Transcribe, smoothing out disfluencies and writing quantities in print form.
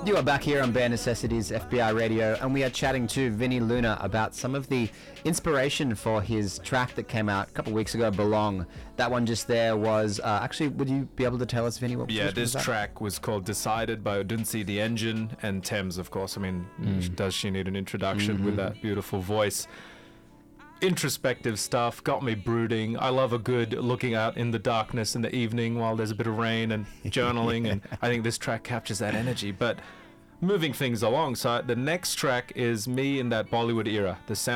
You are back here on Bare Necessities FBI Radio, and we are chatting to Vinny Luna about some of the inspiration for his track that came out a couple of weeks ago, Belong. That one just there was, actually, would you be able to tell us, Vinny, what Yeah, this track was called Decided by Odunsi the Engine and Thames, of course. I mean, does she need an introduction with that beautiful voice? Introspective stuff, got me brooding. I love a good looking out in the darkness in the evening while there's a bit of rain and journaling, and I think this track captures that energy. But moving things along, so the next track is me in that Bollywood era, the sound